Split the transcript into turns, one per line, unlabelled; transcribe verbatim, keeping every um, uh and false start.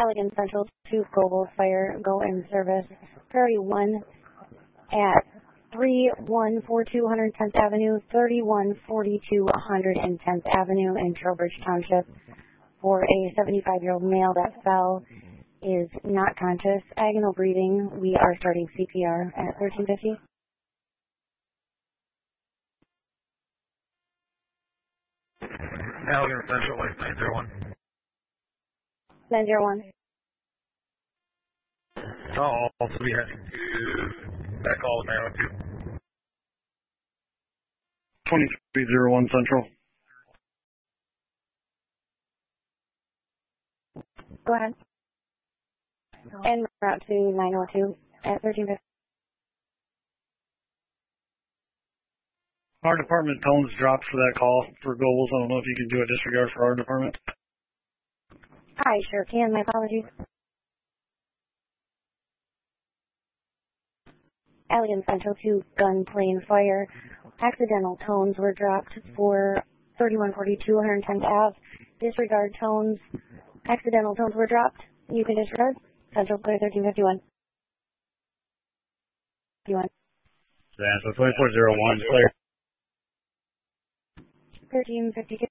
Allegan Central to Global Fire, go in service. Prairie one at three one four two one hundred tenth Avenue, thirty-one forty-two one hundred tenth Avenue in Trowbridge Township for a seventy-five-year-old male that fell, is not conscious, agonal breathing. We are starting C P R at thirteen fifty.
Allegan Central, nine zero one.
nine zero one.
Oh, also we had that call nine oh two. twenty-three oh one Central.
Go ahead. En route to nine oh two at thirteen fifty.
Our department tones dropped for that call for Gobles. I don't know if you can do a disregard for our department.
I sure can. My apologies. Allegan Central to Gunplane Fire. Accidental tones were dropped for thirty-one forty-two one hundred tenth Ave. Disregard tones. Accidental tones were dropped. You can disregard. Central clear thirteen fifty-one. fifty-one.
Yeah, so twenty-four oh one clear.
thirteen fifty-two.